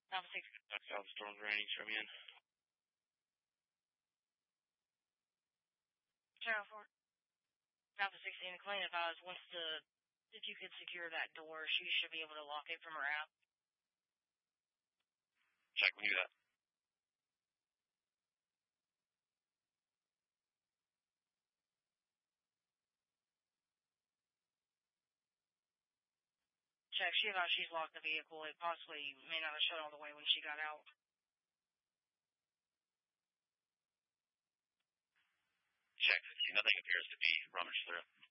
Alpha 6. That's Alpha Storm's raining, show me in. Charlie 4. Alpha 16, claim advised if you could secure that door, she should be able to lock it from her app. Check, we do that. Check, she advised she's locked the vehicle. It possibly may not have shut all the way when she got out. Check, nothing appears to be rummaged through.